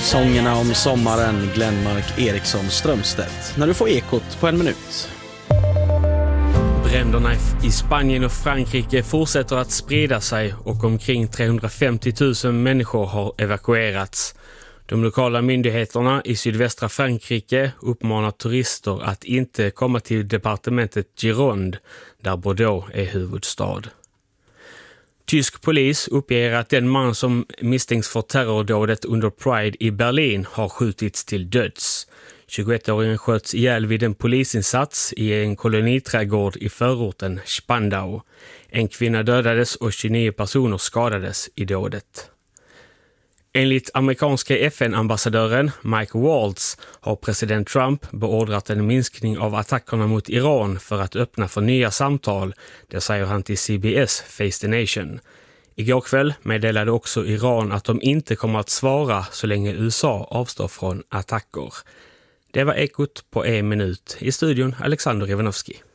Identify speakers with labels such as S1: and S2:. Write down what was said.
S1: Sångerna om sommaren, Glenmark Eriksson Strömstedt. När du får ekot på 1 minut.
S2: Bränderna i Spanien och Frankrike fortsätter att sprida sig och omkring 350 000 människor har evakuerats. De lokala myndigheterna i sydvästra Frankrike uppmanar turister att inte komma till departementet Gironde, där Bordeaux är huvudstad. Tysk polis uppger att den man som misstänks för terrordådet under Pride i Berlin har skjutits till döds. 21-åringen sköts ihjäl vid en polisinsats i en koloniträdgård i förorten Spandau. En kvinna dödades och 29 personer skadades i dådet. Enligt amerikanska FN-ambassadören Mike Waltz har president Trump beordrat en minskning av attackerna mot Iran för att öppna för nya samtal, det säger han till CBS Face the Nation. Igår kväll meddelade också Iran att de inte kommer att svara så länge USA avstår från attacker. Det var ekot på 1 minut. I studion Alexander Ivanovski.